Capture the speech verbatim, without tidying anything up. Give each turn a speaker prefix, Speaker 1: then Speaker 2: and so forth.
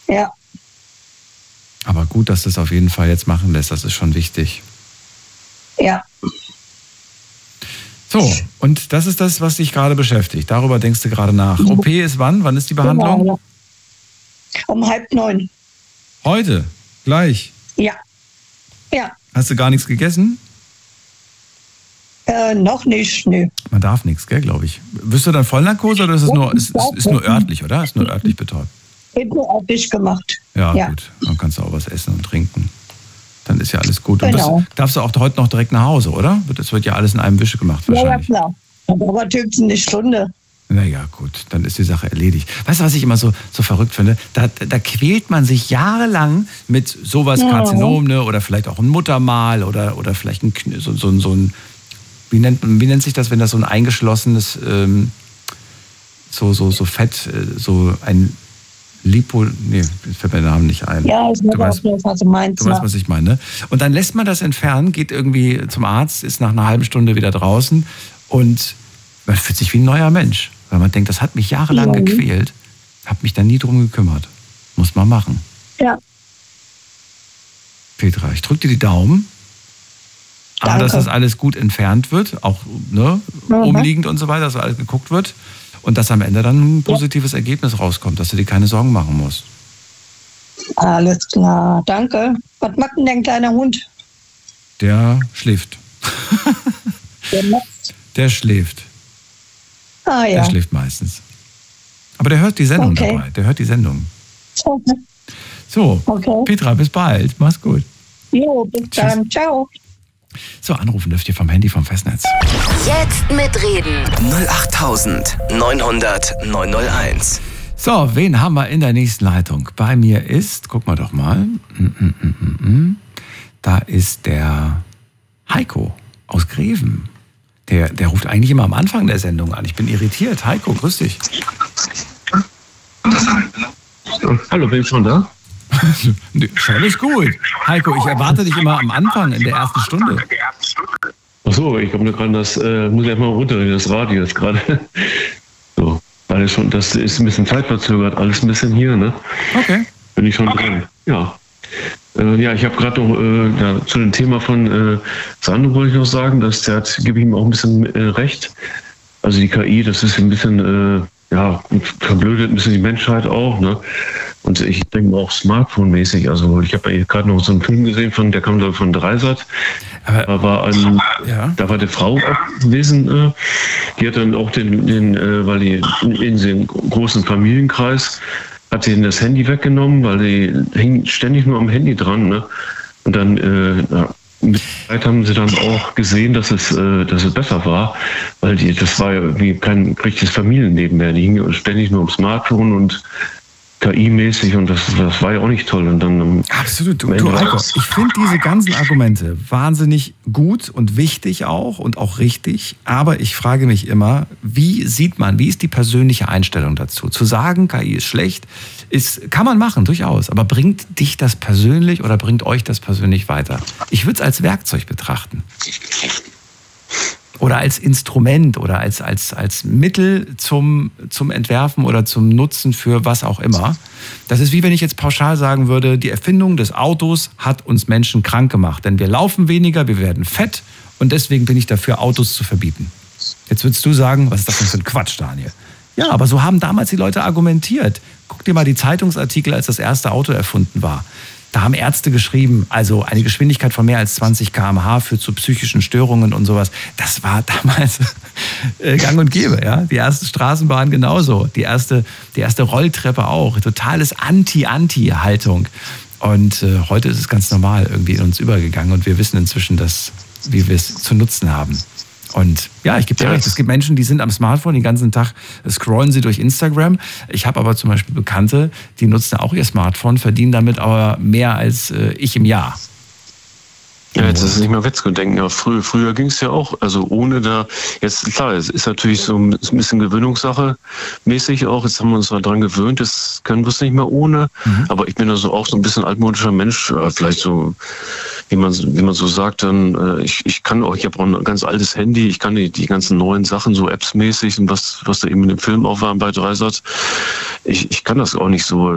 Speaker 1: Ja.
Speaker 2: Aber gut, dass du es auf jeden Fall jetzt machen lässt, das ist schon wichtig.
Speaker 1: Ja.
Speaker 2: So, und das ist das, was dich gerade beschäftigt. Darüber denkst du gerade nach. O P ist wann? Wann ist die Behandlung?
Speaker 1: Genau, ja. Um halb neun.
Speaker 2: Heute? Gleich?
Speaker 1: Ja. Ja.
Speaker 2: Hast du gar nichts gegessen?
Speaker 1: Äh, noch nicht, nö.
Speaker 2: Man darf nichts, gell, glaube ich. Wirst du dann Vollnarkose oder ist es nur, ist, ist, ist nur örtlich, oder? Ist nur örtlich betäubt?
Speaker 1: Wird nur örtlich gemacht.
Speaker 2: Ja,
Speaker 1: ja,
Speaker 2: gut. Dann kannst du auch was essen und trinken. Dann ist ja alles gut. Und
Speaker 1: genau.
Speaker 2: das darfst du auch heute noch direkt nach Hause, oder? Das wird ja alles in einem Wische gemacht wahrscheinlich.
Speaker 1: Ja, ja, klar. Aber höchstens eine Stunde.
Speaker 2: Naja, gut, dann ist die Sache erledigt. Weißt du, was ich immer so, so verrückt finde? Da, da quält man sich jahrelang mit sowas
Speaker 1: ja.
Speaker 2: Karzinom, ne? Oder vielleicht auch ein Muttermal oder, oder vielleicht ein, so, so, so ein, wie nennt, wie nennt sich das, wenn das so ein eingeschlossenes, ähm, so, so, so Fett, äh, so ein Lipo, nee, fällt mir der Name nicht ein.
Speaker 1: Ja, ich weiß, was du meinst.
Speaker 2: Du weißt, was ich meine. Und dann lässt man das entfernen, geht irgendwie zum Arzt, ist nach einer halben Stunde wieder draußen und man fühlt sich wie ein neuer Mensch. Weil man denkt, das hat mich jahrelang ja. gequält, habe mich da nie drum gekümmert. Muss man machen.
Speaker 1: Ja.
Speaker 2: Petra, ich drücke dir die Daumen. A, dass das alles gut entfernt wird, auch ne, mhm. umliegend und so weiter, dass alles geguckt wird. Und dass am Ende dann ein positives ja. Ergebnis rauskommt, dass du dir keine Sorgen machen musst.
Speaker 1: Alles klar, danke. Was macht denn dein kleiner Hund?
Speaker 2: Der schläft.
Speaker 1: Der macht?
Speaker 2: Der schläft.
Speaker 1: Ah ja.
Speaker 2: Der schläft meistens. Aber der hört die Sendung okay. dabei. Der hört die Sendung.
Speaker 1: Okay.
Speaker 2: So, okay. Petra, bis bald. Mach's gut.
Speaker 1: Jo, bis Tschüss. Dann. Ciao.
Speaker 2: So, anrufen dürft ihr vom Handy vom Festnetz.
Speaker 3: Jetzt mitreden.
Speaker 4: null acht neunhundert neunhunderteins.
Speaker 2: So, wen haben wir in der nächsten Leitung? Bei mir ist, guck mal doch mal, mm, mm, mm, mm, da ist der Heiko aus Greven. Der, der ruft eigentlich immer am Anfang der Sendung an. Ich bin irritiert. Heiko, grüß dich.
Speaker 5: Hallo, bin ich schon da?
Speaker 2: Schon ist gut. Heiko, ich erwarte dich immer am Anfang, in der ersten Stunde.
Speaker 5: Ach so, ich komme gerade das, äh, muss ich erstmal runterreden, das Radio ist gerade. So, alles schon, das ist ein bisschen zeitverzögert, alles ein bisschen hier, ne?
Speaker 2: Okay.
Speaker 5: Bin ich schon dran. Ja. Äh, ja, ich habe gerade noch äh, ja, zu dem Thema von äh, Sandro wollte ich noch sagen, dass der hat, gebe ich ihm auch ein bisschen äh, recht. Also die K I, das ist ein bisschen, äh, ja, verblödet ein bisschen die Menschheit auch, ne? Und ich denke auch Smartphone-mäßig. Also ich habe ja gerade noch so einen Film gesehen, von, der kam da von Dreisat. Aber, da war ein, ja. da war die Frau gewesen, äh, die hat dann auch den, den äh, weil die in, in den großen Familienkreis hat sie das Handy weggenommen, weil die hing ständig nur am Handy dran, ne? Und dann äh, ja, mit der Zeit haben sie dann auch gesehen, dass es, äh, dass es besser war, weil die, das war ja irgendwie kein richtiges Familienleben mehr. Die hingen ständig nur am Smartphone und K I-mäßig und das, das war ja auch nicht toll. Und dann
Speaker 2: absolut. Du, du Heiko, ich finde diese ganzen Argumente wahnsinnig gut und wichtig auch und auch richtig. Aber ich frage mich immer, wie sieht man, wie ist die persönliche Einstellung dazu? Zu sagen, K I ist schlecht, ist, kann man machen, durchaus. Aber bringt dich das persönlich oder bringt euch das persönlich weiter? Ich würde es als Werkzeug betrachten. Oder als Instrument oder als, als, als Mittel zum, zum Entwerfen oder zum Nutzen für was auch immer. Das ist wie wenn ich jetzt pauschal sagen würde, die Erfindung des Autos hat uns Menschen krank gemacht. Denn wir laufen weniger, wir werden fett und deswegen bin ich dafür, Autos zu verbieten. Jetzt würdest du sagen, was ist das denn für ein Quatsch, Daniel? Ja, aber so haben damals die Leute argumentiert. Guck dir mal die Zeitungsartikel, als das erste Auto erfunden war. Da haben Ärzte geschrieben, also eine Geschwindigkeit von mehr als zwanzig Kilometer pro Stunde führt zu psychischen Störungen und sowas. Das war damals gang und gäbe. Ja? Die erste Straßenbahn genauso, die erste, die erste Rolltreppe auch. Totales Anti-Anti-Haltung. Und äh, heute ist es ganz normal irgendwie in uns übergegangen und wir wissen inzwischen, dass, wie wir es zu nutzen haben. Und ja, ich gebe dir recht, es gibt Menschen, die sind am Smartphone den ganzen Tag, scrollen sie durch Instagram. Ich habe aber zum Beispiel Bekannte, die nutzen auch ihr Smartphone, verdienen damit aber mehr als äh, ich im Jahr.
Speaker 5: Ja, jetzt ist es nicht mehr wegzudenken. Ja, früher, früher ging es ja auch, also ohne da, jetzt klar, es ist natürlich so ein bisschen Gewöhnungssache mäßig auch, jetzt haben wir uns daran gewöhnt, das können wir es nicht mehr ohne, mhm. aber ich bin also auch so ein bisschen altmodischer Mensch, vielleicht so, wie man, wie man so sagt, dann, ich, ich kann auch, ich habe auch ein ganz altes Handy, ich kann die, die ganzen neuen Sachen, so Apps-mäßig und was, was da eben in dem Film auch war bei Dreisat, ich, ich kann das auch nicht so